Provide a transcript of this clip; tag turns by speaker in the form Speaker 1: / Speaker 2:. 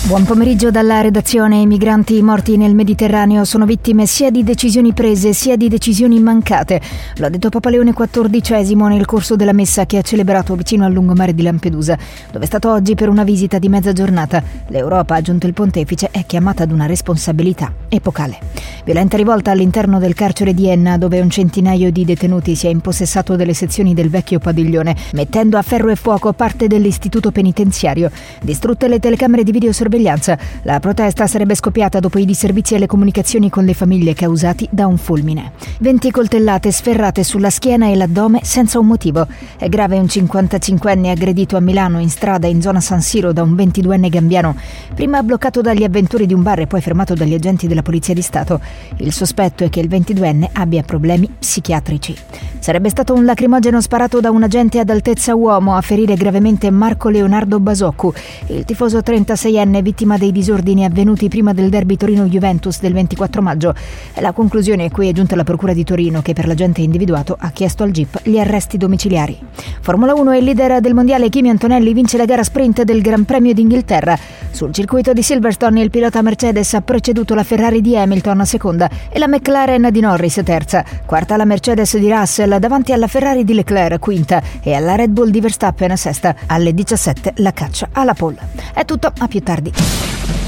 Speaker 1: Buon pomeriggio dalla redazione. I migranti morti nel Mediterraneo sono vittime sia di decisioni prese sia di decisioni mancate. Lo ha detto Papa Leone XIV nel corso della messa che ha celebrato vicino al lungomare di Lampedusa, dove è stato oggi per una visita di mezza giornata. L'Europa, ha aggiunto il pontefice, è chiamata ad una responsabilità epocale. Violenta rivolta all'interno del carcere di Enna, dove un centinaio di detenuti si è impossessato delle sezioni del vecchio padiglione, mettendo a ferro e fuoco parte dell'istituto penitenziario. Distrutte le telecamere di videosorveglianza. La protesta sarebbe scoppiata dopo i disservizi alle comunicazioni con le famiglie causati da un fulmine. 20 coltellate sferrate sulla schiena e l'addome senza un motivo. È grave un 55enne aggredito a Milano in strada in zona San Siro da un 22enne gambiano, prima bloccato dagli avventori di un bar e poi fermato dagli agenti della Polizia di Stato. Il sospetto è che il 22enne abbia problemi psichiatrici. Sarebbe stato un lacrimogeno sparato da un agente ad altezza uomo a ferire gravemente Marco Leonardo Basoccu, il tifoso 36enne vittima dei disordini avvenuti prima del derby Torino-Juventus del 24 maggio. È la conclusione a cui è giunta la Procura di Torino, che per l'agente individuato ha chiesto al GIP gli arresti domiciliari. Formula 1, il leader del mondiale Kimi Antonelli vince la gara sprint del Gran Premio d'Inghilterra. Sul circuito di Silverstone il pilota Mercedes ha preceduto la Ferrari di Hamilton a seconda e la McLaren di Norris terza. Quarta la Mercedes di Russell davanti alla Ferrari di Leclerc quinta e alla Red Bull di Verstappen sesta. Alle 17 la caccia alla pole. È tutto, a più tardi.